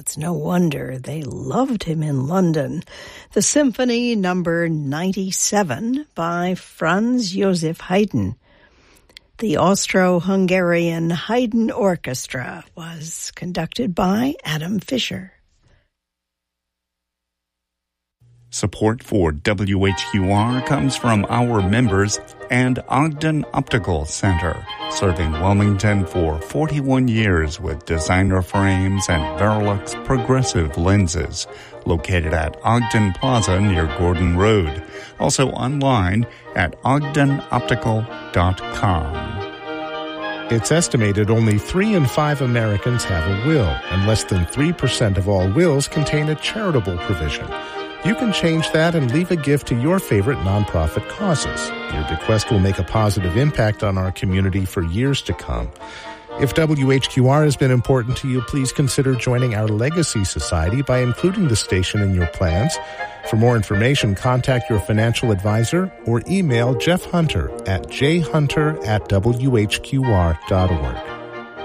It's no wonder they loved him in London. The Symphony Number 97 by Franz Joseph Haydn. The Austro-Hungarian Haydn Orchestra was conducted by Adam Fisher. Support for WHQR comes from our members and Ogden Optical Center, serving Wilmington for 41 years with designer frames and Verilux progressive lenses. Located at Ogden Plaza near Gordon Road. Also online at ogdenoptical.com. It's estimated only 3 in 5 Americans have a will, and less than 3% of all wills contain a charitable provision. You can change that and leave a gift to your favorite nonprofit causes. Your bequest will make a positive impact on our community for years to come. If WHQR has been important to you, please consider joining our Legacy Society by including the station in your plans. For more information, contact your financial advisor or email Jeff Hunter at jhunter@whqr.org.